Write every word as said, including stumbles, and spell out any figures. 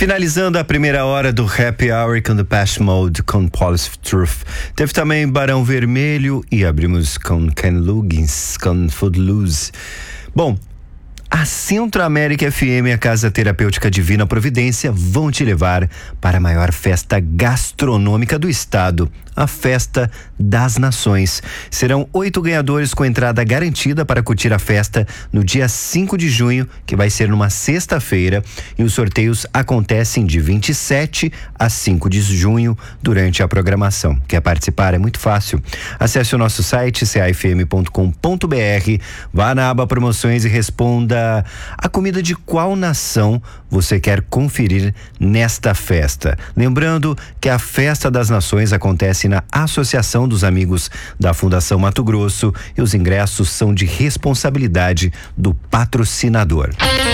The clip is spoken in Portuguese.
Finalizando a primeira hora do Happy Hour com The Depeche Mode com Police Truth. Teve também Barão Vermelho e abrimos com Ken Loggins com Footloose. Bom, a Centro América F M e a Casa Terapêutica Divina Providência vão te levar para a maior festa gastronômica do estado, a Festa das Nações. Serão oito ganhadores com entrada garantida para curtir a festa no dia cinco de junho, que vai ser numa sexta-feira, e os sorteios acontecem de vinte e sete a cinco de junho durante a programação. Quer participar? É muito fácil. Acesse o nosso site c a f m ponto com ponto b r, vá na aba promoções e responda a comida de qual nação você quer conferir nesta festa. Lembrando que a Festa das Nações acontece na Associação dos Amigos da Fundação Mato Grosso e os ingressos são de responsabilidade do patrocinador.